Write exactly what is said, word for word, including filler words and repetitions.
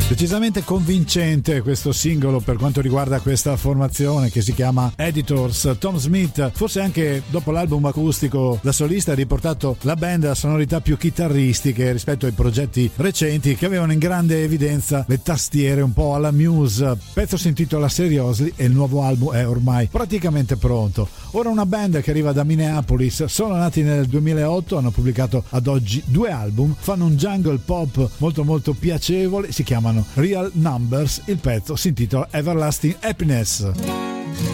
Decisamente convincente questo singolo per quanto riguarda questa formazione che si chiama Editors. Tom Smith, forse anche dopo l'album acustico da solista, ha riportato la band a sonorità più chitarristiche rispetto ai progetti recenti che avevano in grande evidenza le tastiere un po' alla Muse. Il pezzo si intitola Seriously e il nuovo album è ormai praticamente pronto. Ora una band che arriva da Minneapolis, sono nati nel duemilaotto, hanno pubblicato ad oggi due album, fanno un jungle pop molto molto piacevole, si chiamano Real Numbers, il pezzo si intitola Everlasting Happiness.